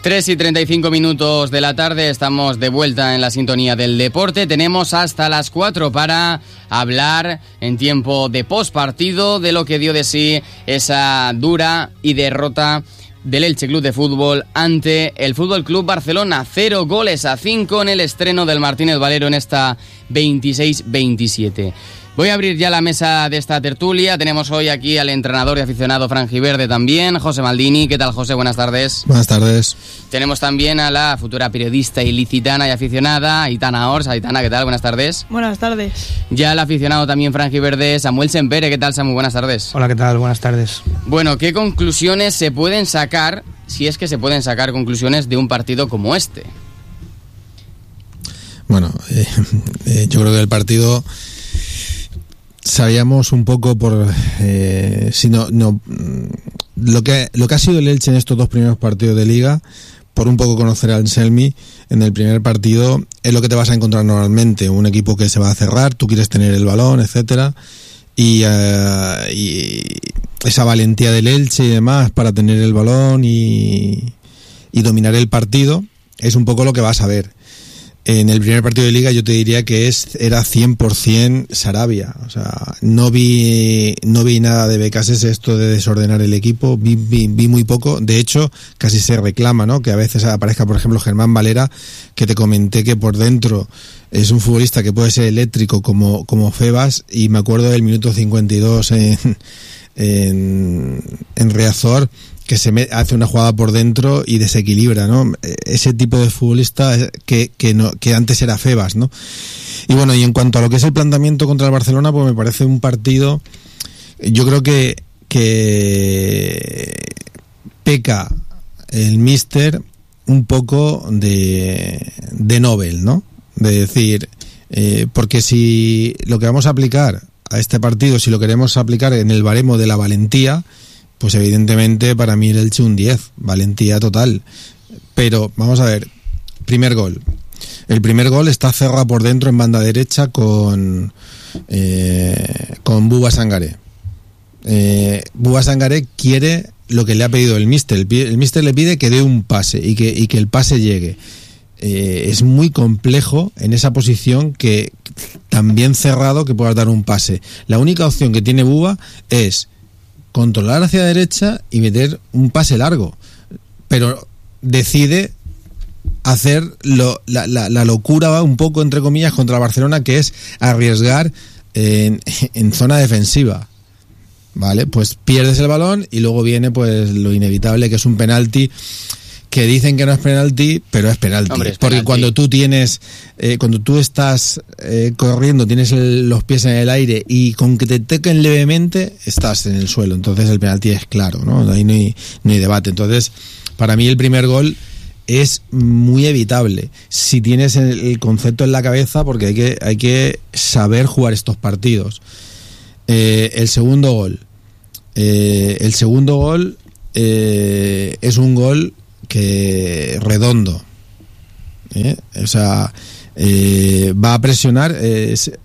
3:35 de la tarde, estamos de vuelta en la sintonía del deporte. Tenemos hasta las 4 para hablar en tiempo de postpartido de lo que dio de sí esa dura y derrota del Elche Club de Fútbol ante el Fútbol Club Barcelona. 0-5 en el estreno del Martínez Valero en esta 26-27. Voy a abrir ya la mesa de esta tertulia. Tenemos hoy aquí al entrenador y aficionado franjiverde también, José Maldini. ¿Qué tal, José? Buenas tardes. Buenas tardes. Tenemos también a la futura periodista ilicitana y aficionada, Aitana Ors. Aitana, ¿qué tal? Buenas tardes. Buenas tardes. Ya el aficionado también franjiverde, Samuel Sempere. ¿Qué tal, Samu? Buenas tardes. Hola, ¿qué tal? Buenas tardes. Bueno, ¿qué conclusiones se pueden sacar, si es que se pueden sacar conclusiones de un partido como este? Bueno, yo creo que el partido... Sabíamos un poco por lo que ha sido el Elche en estos dos primeros partidos de Liga, por un poco conocer a Anselmi. En el primer partido es lo que te vas a encontrar normalmente, un equipo que se va a cerrar, tú quieres tener el balón, etcétera, y esa valentía del Elche y demás para tener el balón y dominar el partido es un poco lo que vas a ver. En el primer partido de Liga yo te diría que era 100% Sarabia. O sea, no vi nada de Becases, esto de desordenar el equipo, vi muy poco. De hecho, casi se reclama, ¿no? Que a veces aparezca, por ejemplo, Germán Valera, que te comenté que por dentro es un futbolista que puede ser eléctrico como Febas, y me acuerdo del minuto 52 en Riazor, que hace una jugada por dentro y desequilibra, ¿no? Ese tipo de futbolista que antes era Febas, ¿no? Y bueno, y en cuanto a lo que es el planteamiento contra el Barcelona, pues me parece un partido, yo creo que peca el míster un poco de Nobel, ¿no? De decir, porque si lo que vamos a aplicar a este partido, si lo queremos aplicar en el baremo de la valentía, pues evidentemente para mí el Elche un 10, valentía total. Pero vamos a ver, primer gol. El primer gol está cerrado por dentro en banda derecha con Bouba Sangaré. Bouba Sangaré quiere lo que le ha pedido el míster. El míster le pide que dé un pase y que el pase llegue. Es muy complejo en esa posición, que también cerrado, que puedas dar un pase. La única opción que tiene Bouba es controlar hacia derecha y meter un pase largo, pero decide hacer la locura, va un poco entre comillas, contra Barcelona, que es arriesgar en zona defensiva, ¿vale? Pues pierdes el balón y luego viene pues lo inevitable, que es un penalti, que dicen que no es penalti, pero es penalti. Hombre, es porque penalti. Cuando tú estás corriendo, tienes los pies en el aire y con que te toquen levemente estás en el suelo, entonces el penalti es claro, ¿no? Ahí no hay debate. Entonces, para mí el primer gol es muy evitable si tienes el concepto en la cabeza, porque hay que saber jugar estos partidos. El segundo gol es un gol que redondo, o sea, va a presionar. Sé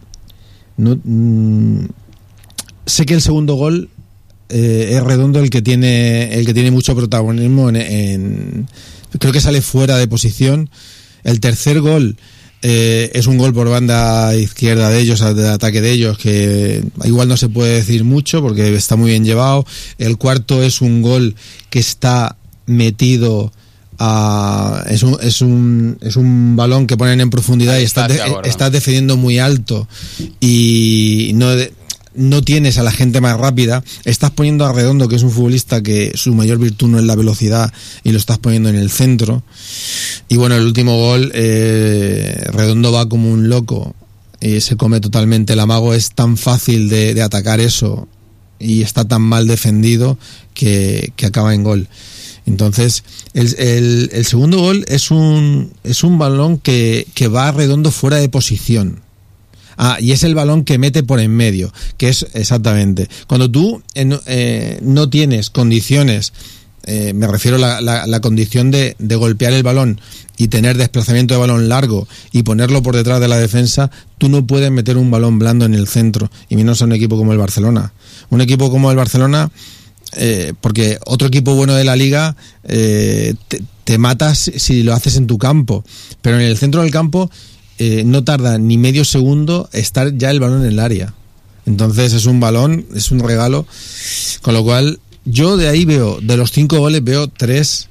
que el segundo gol es redondo, el que tiene mucho protagonismo creo que sale fuera de posición. El tercer gol es un gol por banda izquierda de ellos, de ataque de ellos, que igual no se puede decir mucho porque está muy bien llevado. El cuarto es un gol que está metido es un balón que ponen en profundidad y estás defendiendo muy alto y no tienes a la gente más rápida, estás poniendo a Redondo, que es un futbolista que su mayor virtud no es la velocidad, y lo estás poniendo en el centro. Y bueno, el último gol, Redondo va como un loco y se come totalmente el amago. Es tan fácil de atacar eso y está tan mal defendido que acaba en gol. Entonces, el segundo gol es un balón que va Redondo fuera de posición. Y es el balón que mete por en medio, que es exactamente. Cuando tú no tienes condiciones, me refiero a la condición de golpear el balón y tener desplazamiento de balón largo y ponerlo por detrás de la defensa, tú no puedes meter un balón blando en el centro, y menos a un equipo como el Barcelona. Un equipo como el Barcelona... porque otro equipo bueno de la liga te matas si lo haces en tu campo, pero en el centro del campo no tarda ni medio segundo estar ya el balón en el área. Entonces es un balón, es un regalo, con lo cual yo de ahí veo, de los 5 goles veo 3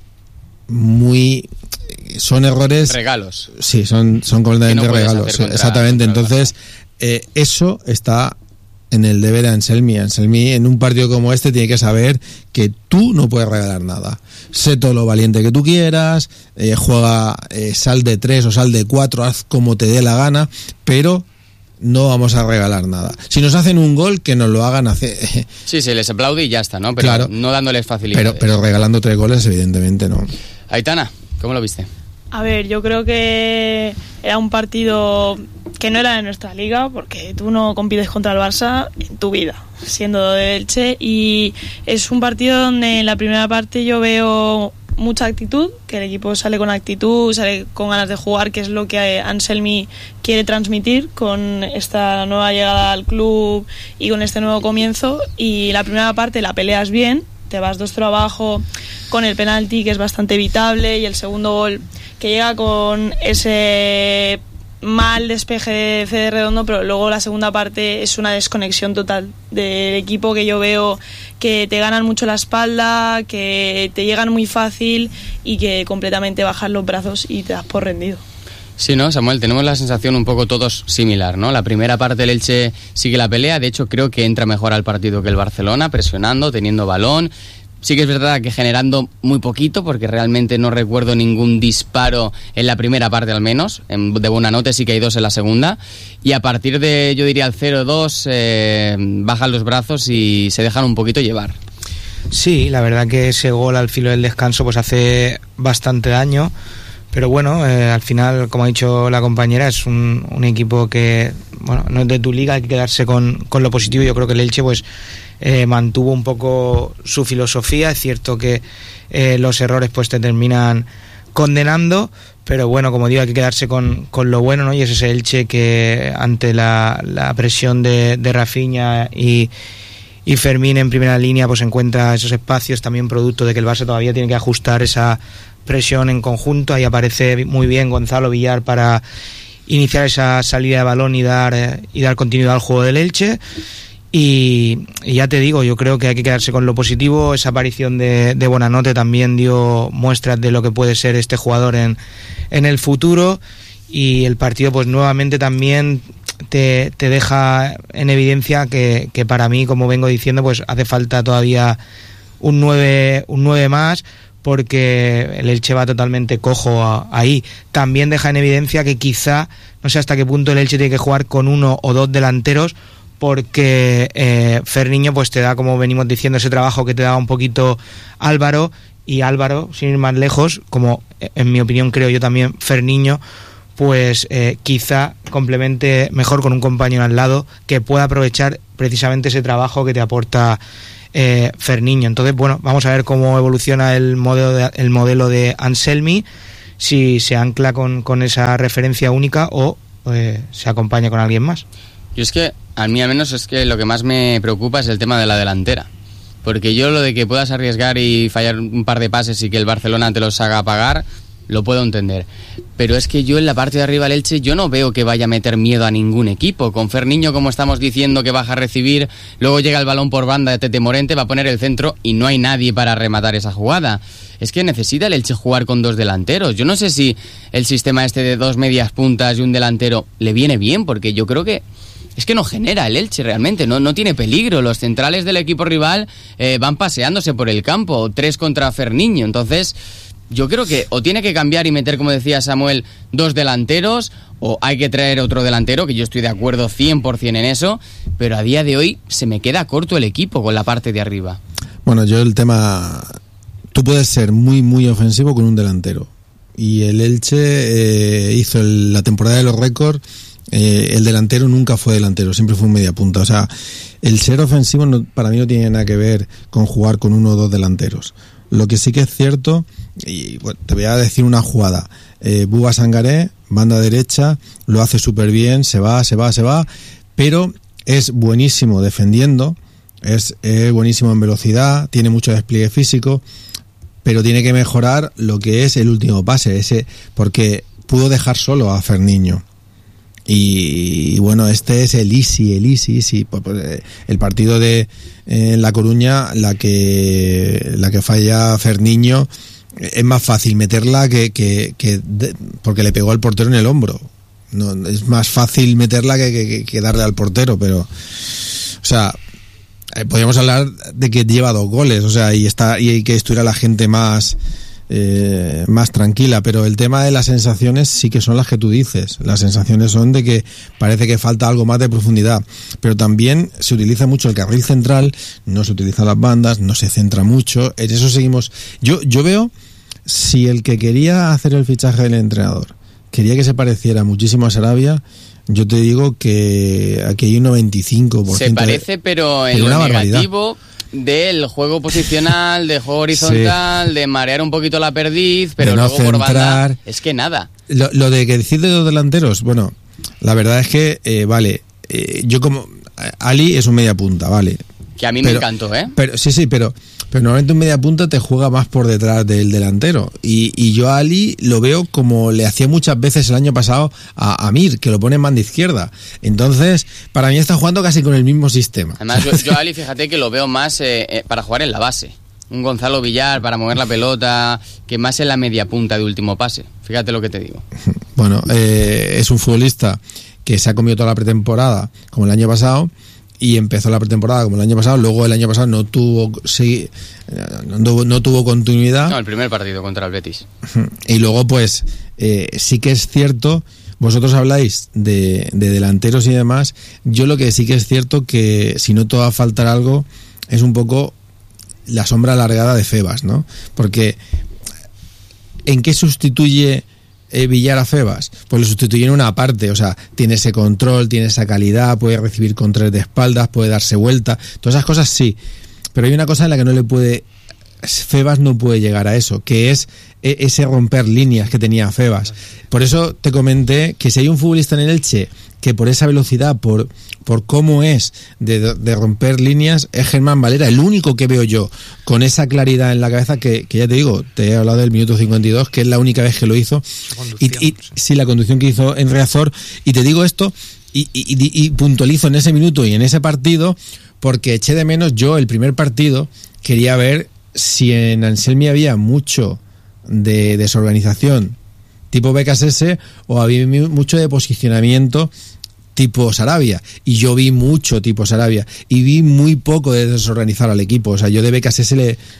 son errores, regalos. Sí, son completamente regalos, exactamente. Entonces eso está en el deber de Anselmi. Anselmi en un partido como este tiene que saber que tú no puedes regalar nada. Sé todo lo valiente que tú quieras, juega, sal de 3 o sal de 4, haz como te dé la gana, pero no vamos a regalar nada. Si nos hacen un gol, que nos lo hagan hacer. Sí, se les aplaude y ya está, ¿no? Pero claro, no dándoles facilidades. Pero regalando 3 goles, evidentemente no. Aitana, ¿cómo lo viste? A ver, yo creo que era un partido que no era de nuestra liga, porque tú no compites contra el Barça en tu vida, siendo de Elche, y es un partido donde en la primera parte yo veo mucha actitud, que el equipo sale con actitud, sale con ganas de jugar, que es lo que Anselmi quiere transmitir con esta nueva llegada al club y con este nuevo comienzo. Y la primera parte la peleas bien, te vas 2-0 abajo con el penalti, que es bastante evitable, y el segundo gol que llega con ese mal despeje de Fede Redondo, pero luego la segunda parte es una desconexión total del equipo, que yo veo que te ganan mucho la espalda, que te llegan muy fácil y que completamente bajas los brazos y te das por rendido. Sí, ¿no, Samuel? Tenemos la sensación un poco todos similar, ¿no? La primera parte el Elche sigue la pelea, de hecho creo que entra mejor al partido que el Barcelona, presionando, teniendo balón. Sí que es verdad que generando muy poquito, porque realmente no recuerdo ningún disparo en la primera parte al menos. De Buonanotte sí que hay 2 en la segunda. Y a partir de, yo diría, el 0-2, bajan los brazos y se dejan un poquito llevar. Sí, la verdad que ese gol al filo del descanso pues hace bastante daño. Pero bueno, al final, como ha dicho la compañera, es un equipo que, bueno, no es de tu liga, hay que quedarse con lo positivo. Yo creo que el Elche pues mantuvo un poco su filosofía. Es cierto que los errores pues te terminan condenando, pero bueno, como digo, hay que quedarse con lo bueno, ¿no? Y es ese Elche que ante la presión de Rafinha y Fermín en primera línea pues encuentra esos espacios, también producto de que el Barça todavía tiene que ajustar esa presión en conjunto. Ahí aparece muy bien Gonzalo Villar para iniciar esa salida de balón y dar continuidad al juego del Elche. Y ya te digo, yo creo que hay que quedarse con lo positivo. Esa aparición de Buonanotte también dio muestras de lo que puede ser este jugador en el futuro, y el partido pues nuevamente también te deja en evidencia que para mí, como vengo diciendo, pues hace falta todavía un 9 más, porque el Elche va totalmente cojo ahí. También deja en evidencia que quizá, no sé hasta qué punto el Elche tiene que jugar con 1 o 2 delanteros, porque Ferniño pues te da, como venimos diciendo, ese trabajo que te daba un poquito Álvaro, y Álvaro, sin ir más lejos, como en mi opinión creo yo también Ferniño, pues quizá complemente mejor con un compañero al lado que pueda aprovechar precisamente ese trabajo que te aporta Ferniño. Entonces, bueno, vamos a ver cómo evoluciona el modelo de Anselmi, si se ancla con esa referencia única o se acompaña con alguien más. Yo es que, a mí al menos, es que lo que más me preocupa es el tema de la delantera. Porque yo lo de que puedas arriesgar y fallar un par de pases y que el Barcelona te los haga pagar, lo puedo entender. Pero es que yo en la parte de arriba del Elche, yo no veo que vaya a meter miedo a ningún equipo. Con Ferniño, como estamos diciendo, que baja a recibir, luego llega el balón por banda de Tete Morente, va a poner el centro y no hay nadie para rematar esa jugada. Es que necesita el Elche jugar con 2 delanteros. Yo no sé si el sistema este de 2 medias puntas y un delantero le viene bien, porque yo creo que es que no genera el Elche realmente, no tiene peligro. Los centrales del equipo rival van paseándose por el campo, 3 contra Ferniño. Entonces, yo creo que o tiene que cambiar y meter, como decía Samuel, 2 delanteros, o hay que traer otro delantero, que yo estoy de acuerdo 100% en eso, pero a día de hoy se me queda corto el equipo con la parte de arriba. Bueno, yo el tema... Tú puedes ser muy, muy ofensivo con un delantero. Y el Elche hizo la temporada de los récords. El delantero nunca fue delantero, siempre fue un media punta. O sea, el ser ofensivo para mí no tiene nada que ver con jugar con 1 o 2 delanteros. Lo que sí que es cierto, y bueno, te voy a decir una jugada. Bouba Sangaré, banda derecha, lo hace súper bien, se va, pero es buenísimo defendiendo, es buenísimo en velocidad, tiene mucho despliegue físico, pero tiene que mejorar lo que es el último pase, porque pudo dejar solo a Ferniño. Y bueno, este es el easy. El partido de La Coruña, la que falla Ferniño, es más fácil meterla porque le pegó al portero en el hombro. No, es más fácil meterla que darle al portero, pero, o sea, podríamos hablar de que lleva 2 goles, o sea, y que estuviera la gente más tranquila, pero el tema de las sensaciones sí que son las que tú dices. Las sensaciones son de que parece que falta algo más de profundidad, pero también se utiliza mucho el carril central, no se utilizan las bandas, no se centra mucho. En eso seguimos. Yo veo, si el que quería hacer el fichaje del entrenador quería que se pareciera muchísimo a Sarabia, yo te digo que aquí hay un 95%. Se parece, pero en lo negativo del juego posicional, de juego horizontal, de marear un poquito la perdiz, pero de no luego centrar. Por banda, es que nada. Lo de que decir de los delanteros, bueno, la verdad es que, vale, yo como... Ali es un media punta, vale. Que a mí me encantó, ¿eh? Pero normalmente un media punta te juega más por detrás del delantero. Y yo a Ali lo veo como le hacía muchas veces el año pasado a Mir, que lo pone en banda izquierda. Entonces, para mí está jugando casi con el mismo sistema. Además, yo a Ali, fíjate que lo veo más para jugar en la base. Un Gonzalo Villar para mover la pelota, que más en la media punta de último pase. Fíjate lo que te digo. Bueno, es un futbolista que se ha comido toda la pretemporada, como el año pasado, y empezó la pretemporada como el año pasado. Luego el año pasado no tuvo continuidad. No, el primer partido contra el Betis. Y luego pues sí que es cierto, vosotros habláis de delanteros y demás. Yo lo que sí que es cierto que si no te va a faltar algo es un poco la sombra alargada de Febas, ¿no? Porque ¿en qué sustituye Villar a Febas? Pues lo sustituye en una parte, o sea, tiene ese control, tiene esa calidad, puede recibir controles de espaldas, puede darse vuelta, todas esas cosas sí, pero hay una cosa en la que Febas no puede llegar a eso, que es ese romper líneas que tenía Febas. Por eso te comenté que si hay un futbolista en el Elche que por esa velocidad, por cómo es de romper líneas, es Germán Valera, el único que veo yo con esa claridad en la cabeza, que ya te digo, te he hablado del minuto 52, que es la única vez que lo hizo, y sí, la conducción que hizo en Riazor, y te digo esto, y puntualizo en ese minuto y en ese partido, porque eché de menos yo el primer partido, quería ver si en Anselmi había mucho de desorganización tipo BKSS o había mucho de posicionamiento tipo Sarabia, y yo vi mucho tipo Sarabia y vi muy poco de desorganizar al equipo. O sea, yo de BKSS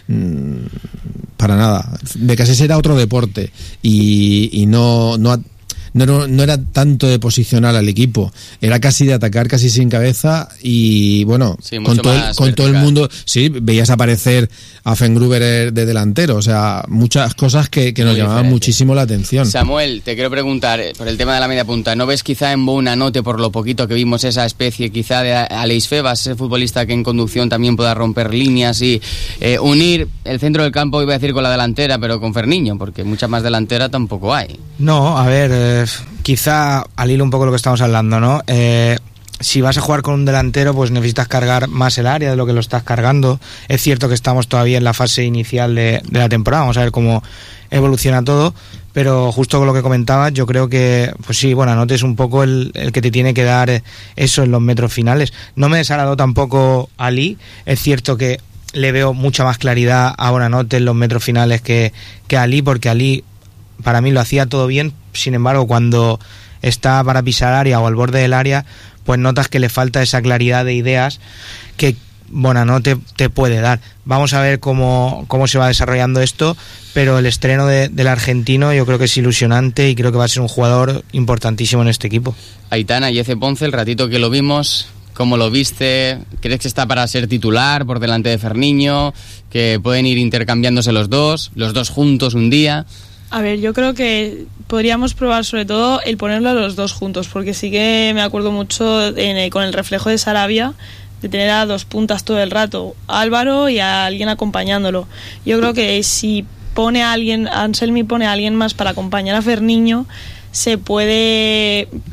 para nada. BKSS era otro deporte y no era tanto de posicionar al equipo, era casi de atacar casi sin cabeza, y bueno, sí, con todo el mundo, sí, veías aparecer a Fengruber de delantero, o sea, muchas cosas que nos llamaban muchísimo la atención. Samuel, te quiero preguntar, por el tema de la media punta, ¿no ves quizá en Bounanote, por lo poquito que vimos, esa especie quizá de Aleix Febas, ese futbolista que en conducción también pueda romper líneas y unir el centro del campo, iba a decir, con la delantera, pero con Ferniño, porque mucha más delantera tampoco hay? No, a ver, quizá al hilo un poco lo que estamos hablando, ¿no? Si vas a jugar con un delantero, pues necesitas cargar más el área de lo que lo estás cargando. Es cierto que estamos todavía en la fase inicial de la temporada, vamos a ver cómo evoluciona todo, pero justo con lo que comentabas, yo creo que, pues sí, Buonanotte es un poco el que te tiene que dar eso en los metros finales. No me desagradó tampoco Ali, es cierto que le veo mucha más claridad a Buonanotte en los metros finales que a Ali, porque Ali para mí lo hacía todo bien, sin embargo cuando está para pisar área o al borde del área, pues notas que le falta esa claridad de ideas que Buonanotte te puede dar. Vamos a ver cómo se va desarrollando esto, pero el estreno del argentino yo creo que es ilusionante y creo que va a ser un jugador importantísimo en este equipo. Aitana, Yece Ponce, el ratito que lo vimos, ¿cómo lo viste? ¿Crees que está para ser titular por delante de Ferniño? ¿Que pueden ir intercambiándose los dos juntos un día? A ver, yo creo que podríamos probar sobre todo el ponerlo a los dos juntos, porque sí que me acuerdo mucho con el reflejo de Sarabia de tener a dos puntas todo el rato, a Álvaro y a alguien acompañándolo. Yo creo que si pone a alguien, Anselmi pone a alguien más para acompañar a Ferniño, se puede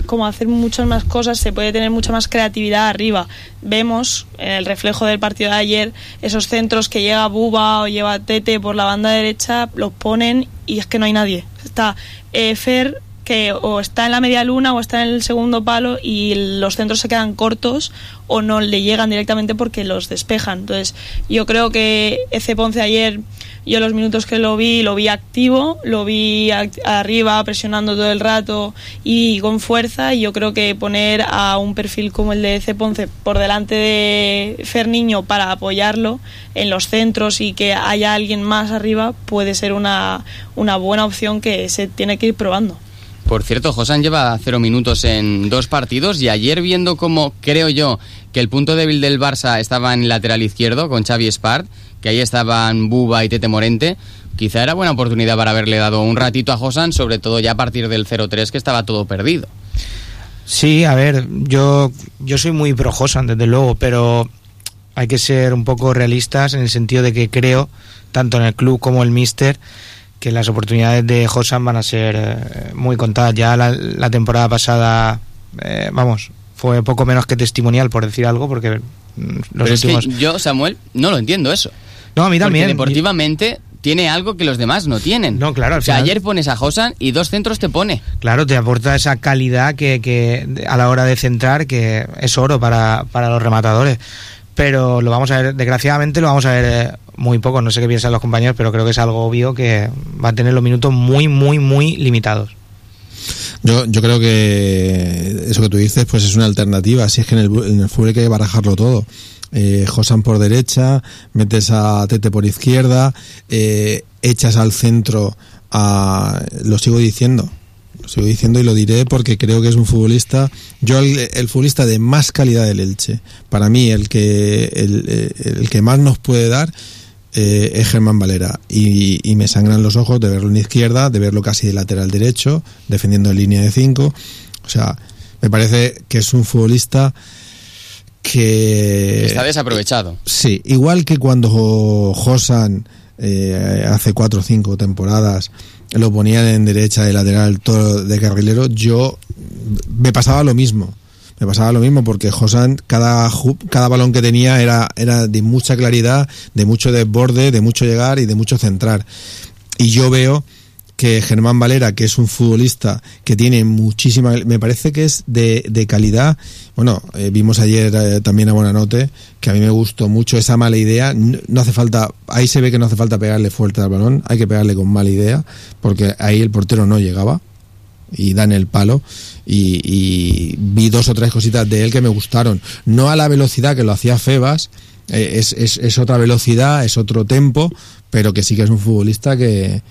como hacer muchas más cosas, se puede tener mucha más creatividad arriba. Vemos en el reflejo del partido de ayer esos centros que llega Buba o lleva Tete por la banda derecha, los ponen y es que no hay nadie. Está Fer, que o está en la media luna o está en el segundo palo y los centros se quedan cortos o no le llegan directamente porque los despejan. Entonces yo creo que Ece Ponce ayer, yo los minutos que lo vi activo, lo vi arriba presionando todo el rato y con fuerza, y yo creo que poner a un perfil como el de Ece Ponce por delante de Fer Niño para apoyarlo en los centros y que haya alguien más arriba puede ser una buena opción que se tiene que ir probando. Por cierto, Josan lleva 0 minutos en 2 partidos y ayer, viendo cómo creo yo que el punto débil del Barça estaba en el lateral izquierdo con Xavi Espart, que ahí estaban Buba y Tete Morente, quizá era buena oportunidad para haberle dado un ratito a Josan, sobre todo ya a partir del 0-3, que estaba todo perdido. Sí, a ver, yo soy muy pro Josan, desde luego, pero hay que ser un poco realistas en el sentido de que creo, tanto en el club como el míster, que las oportunidades de Josan van a ser muy contadas. Ya la temporada pasada, fue poco menos que testimonial, por decir algo, porque Pero es que yo, Samuel, no lo entiendo eso. No, a mí también. Porque deportivamente tiene algo que los demás no tienen. No, claro. O sea, ayer pones a Josan y 2 centros te pone. Claro, te aporta esa calidad que a la hora de centrar, que es oro para los rematadores. Pero lo vamos a ver, desgraciadamente lo vamos a ver muy poco. No sé qué piensan los compañeros, pero creo que es algo obvio que va a tener los minutos muy, muy, muy limitados. Yo creo que eso que tú dices pues es una alternativa. Si es que en el fútbol hay que barajarlo todo. Josan por derecha, metes a Tete por izquierda, echas al centro a... Lo sigo diciendo y lo diré porque creo que es un futbolista, el futbolista de más calidad del Elche, para mí el que más nos puede dar es Germán Valera, y me sangran los ojos de verlo en izquierda, de verlo casi de lateral derecho, defendiendo en línea de 5. O sea, me parece que es un futbolista que está desaprovechado. Sí, igual que cuando Josan hace 4 o 5 temporadas lo ponían en derecha de lateral, todo de carrilero, me pasaba lo mismo porque Josan, cada balón que tenía era de mucha claridad, de mucho desborde, de mucho llegar y de mucho centrar. Y yo veo que Germán Valera, que es un futbolista que tiene muchísima, me parece que es de calidad. Bueno, vimos ayer también a Buenanote, que a mí me gustó mucho esa mala idea. No hace falta, ahí se ve que no hace falta pegarle fuerte al balón, hay que pegarle con mala idea, porque ahí el portero no llegaba y dan el palo, y vi 2 o 3 cositas de él que me gustaron, no a la velocidad que lo hacía Febas, es otra velocidad, es otro tempo, pero que sí que es un futbolista que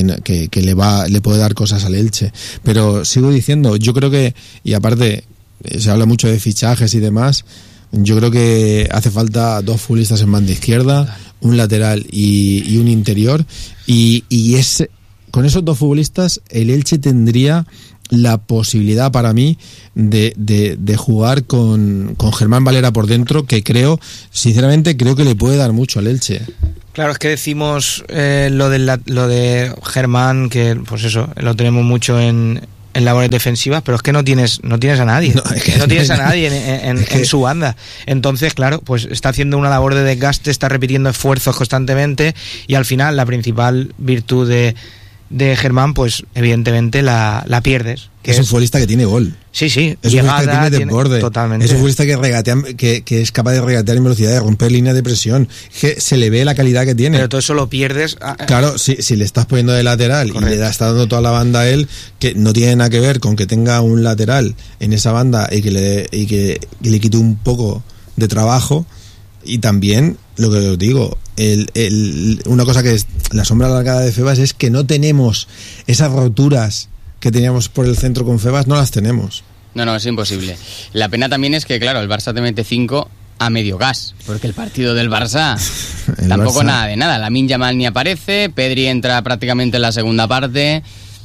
le puede dar cosas al Elche. Pero sigo diciendo, yo creo que, y aparte se habla mucho de fichajes y demás, yo creo que hace falta 2 futbolistas en banda izquierda, un lateral y un interior, y con esos 2 futbolistas el Elche tendría la posibilidad para mí de jugar con Germán Valera por dentro, que sinceramente creo que le puede dar mucho al Elche. Claro, es que decimos lo de Germán, que pues eso, lo tenemos mucho en labores defensivas, pero es que no tienes a nadie. No tienes a nadie en su banda. Entonces, claro, pues está haciendo una labor de desgaste, está repitiendo esfuerzos constantemente, y al final la principal virtud de Germán, pues evidentemente la pierdes. Es un futbolista que tiene gol. Sí, es un futbolista que tiene desborde. Totalmente. Es un futbolista que regatea, que es capaz de regatear en velocidad, de romper líneas de presión. Que se le ve la calidad que tiene. Pero todo eso lo pierdes. Claro, si le estás poniendo de lateral. Correcto. Y le está dando toda la banda a él, que no tiene nada que ver con que tenga un lateral en esa banda y que le quite un poco de trabajo. Y también, lo que os digo, una cosa que es la sombra alargada de Febas es que no tenemos esas roturas que teníamos por el centro con Febas, no las tenemos. No, es imposible. La pena también es que, claro, el Barça te mete 5 a medio gas, porque el partido del Barça tampoco Barça. Nada de nada. Lamine Yamal ni aparece, Pedri entra prácticamente en la segunda parte.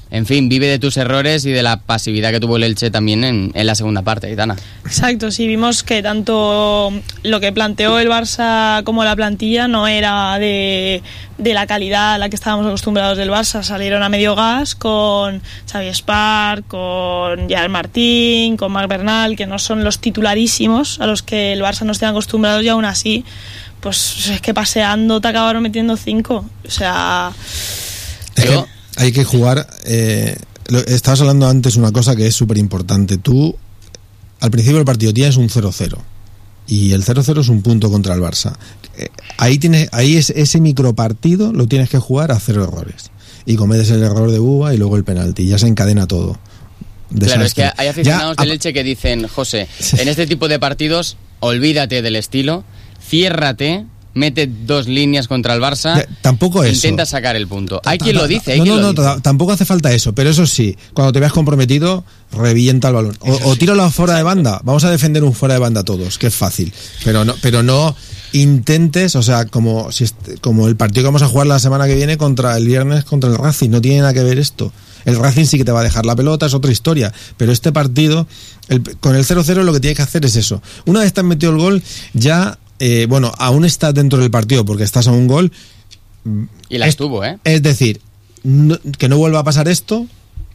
en fin, vive de tus errores y de la pasividad que tuvo el Elche también en la segunda parte, Aitana. Exacto, sí, vimos que tanto lo que planteó el Barça como la plantilla no era de la calidad a la que estábamos acostumbrados del Barça. Salieron a medio gas con Xavi Spark, con Gerard Martín, con Marc Bernal, que no son los titularísimos a los que el Barça no esté acostumbrados, y aún así, pues es que paseando te acabaron metiendo 5. O sea... Hay que jugar. Estabas hablando antes una cosa que es súper importante. Tú, al principio del partido, tienes un 0-0. Y el 0-0 es un punto contra el Barça. Ahí es ese micropartido lo tienes que jugar a 0 errores. Y cometes el error de Buba y luego el penalti. Ya se encadena todo. Desastre. Claro, es que hay aficionados del Elche que dicen, José, en este tipo de partidos, olvídate del estilo, ciérrate, mete 2 líneas contra el Barça, tampoco intenta eso. Sacar el punto. Hay quien lo dice, tampoco hace falta eso, pero eso sí, cuando te veas comprometido, revienta el balón. O tíralo fuera de banda, vamos a defender un fuera de banda todos, que es fácil, pero no intentes, o sea, como el partido que vamos a jugar la semana que viene el viernes contra el Racing, no tiene nada que ver esto. El Racing sí que te va a dejar la pelota, es otra historia, pero este partido, con el 0-0 lo que tienes que hacer es eso. Una vez te has metido el gol, ya... aún estás dentro del partido porque estás a un gol y las tuvo, es decir, que no vuelva a pasar esto,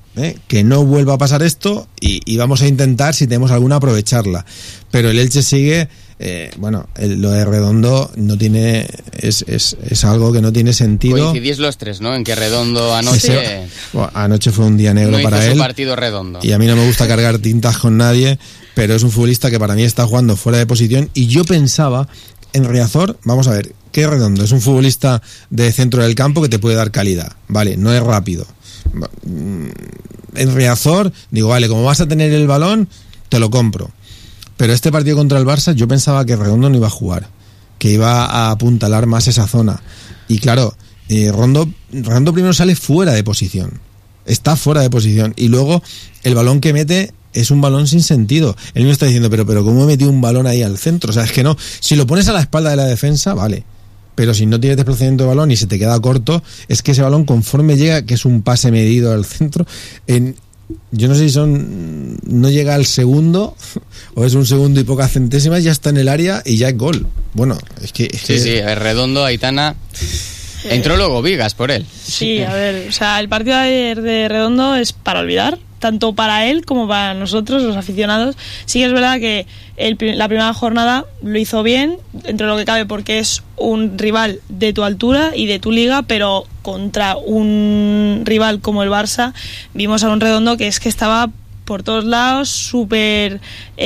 y vamos a intentar, si tenemos alguna, aprovecharla, pero el Elche sigue, lo de Redondo no tiene, es algo que no tiene sentido. Coincidís los tres, ¿no? En que Redondo anoche anoche fue un día negro no para hizo él, su partido redondo, y a mí no me gusta cargar tintas con nadie, pero es un futbolista que para mí está jugando fuera de posición, y yo pensaba en Riazor, vamos a ver, que Redondo es un futbolista de centro del campo que te puede dar calidad, vale, no es rápido. En Riazor, digo, vale, como vas a tener el balón, te lo compro. Pero este partido contra el Barça, yo pensaba que Redondo no iba a jugar, que iba a apuntalar más esa zona. Y claro, Redondo primero sale fuera de posición, está fuera de posición, y luego el balón que mete es un balón sin sentido. Él me está diciendo, pero ¿cómo he metido un balón ahí al centro? O sea, es que no, si lo pones a la espalda de la defensa, vale, pero si no tienes desplazamiento de balón y se te queda corto, es que ese balón, conforme llega, que es un pase medido al centro, yo no sé si no llega al segundo o es un segundo y pocas centésimas, ya está en el área y ya es gol. Bueno, es que sí, Redondo, Aitana. Entró luego Vigas por él. Sí, a ver, o sea, el partido de ayer de Redondo es para olvidar, tanto para él como para nosotros, los aficionados. Sí que es verdad que la primera jornada lo hizo bien, entre lo que cabe, porque es un rival de tu altura y de tu liga, pero contra un rival como el Barça vimos a un Redondo que estaba por todos lados, súper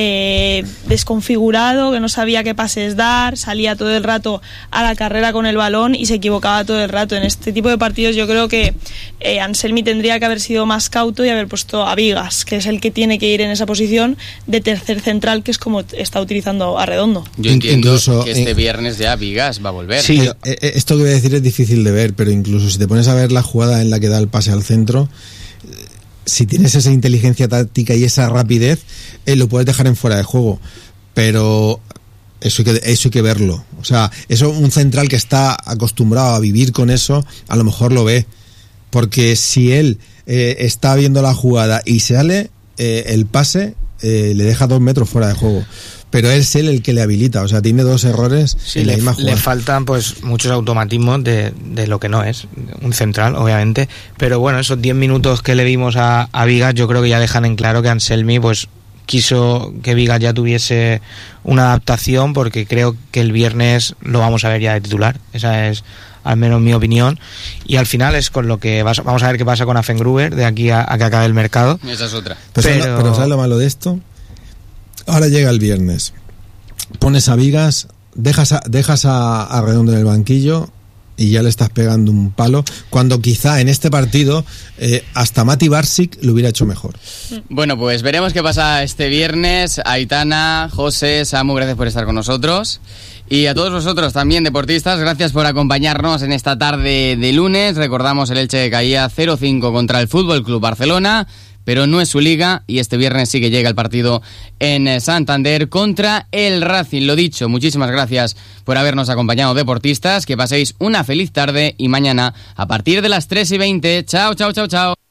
desconfigurado, que no sabía qué pases dar, salía todo el rato a la carrera con el balón y se equivocaba todo el rato. En este tipo de partidos yo creo que Anselmi tendría que haber sido más cauto y haber puesto a Vigas, que es el que tiene que ir en esa posición de tercer central, que es como está utilizando a Redondo. Yo entiendo que este viernes ya Vigas va a volver. Sí, esto que voy a decir es difícil de ver, pero incluso si te pones a ver la jugada en la que da el pase al centro, si tienes esa inteligencia táctica y esa rapidez, lo puedes dejar en fuera de juego, pero eso hay que verlo. O sea, eso, un central que está acostumbrado a vivir con eso, a lo mejor lo ve, porque si él está viendo la jugada y sale, el pase le deja 2 metros fuera de juego. Pero es él el que le habilita, o sea, tiene 2 errores en la misma jugada. Le faltan pues muchos automatismos de lo que no es un central, obviamente, pero bueno, esos 10 minutos que le vimos a Vigas, yo creo que ya dejan en claro que Anselmi pues quiso que Vigas ya tuviese una adaptación, porque creo que el viernes lo vamos a ver ya de titular. Esa es al menos mi opinión, y al final es con lo que vamos a ver qué pasa con Affengruber de aquí a que acabe el mercado. Esa es otra. Pero ¿sabes lo malo de esto? Ahora llega el viernes, pones a Vigas, dejas a Redondo en el banquillo y ya le estás pegando un palo, cuando quizá en este partido hasta Mati Barsic lo hubiera hecho mejor. Bueno, pues veremos qué pasa este viernes. Aitana, José, Samu, gracias por estar con nosotros. Y a todos vosotros también, deportistas, gracias por acompañarnos en esta tarde de lunes. Recordamos, el Elche caía 0-5 contra el Fútbol Club Barcelona, pero no es su liga, y este viernes sí que llega el partido en Santander contra el Racing. Lo dicho, muchísimas gracias por habernos acompañado, deportistas, que paséis una feliz tarde, y mañana a partir de las 3:20. Chao, chao, chao, chao.